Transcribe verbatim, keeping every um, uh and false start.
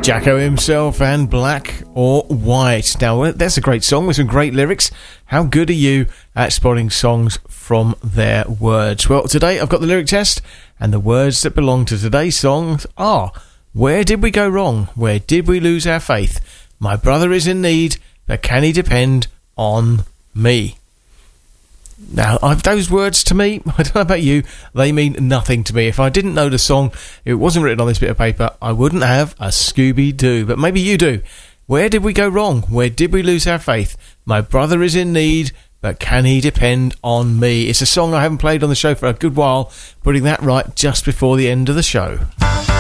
Jacko himself and Black or White. Now, that's a great song with some great lyrics. How good are you at spotting songs from their words? Well, today I've got the lyric test, and the words that belong to today's songs are: where did we go wrong? Where did we lose our faith? My brother is in need, but can he depend on me? Now, I've, those words to me, I don't know about you, they mean nothing to me. If I didn't know the song, if it wasn't written on this bit of paper, I wouldn't have a Scooby-Doo. But maybe you do. Where did we go wrong? Where did we lose our faith? My brother is in need, but can he depend on me? It's a song I haven't played on the show for a good while, putting that right just before the end of the show.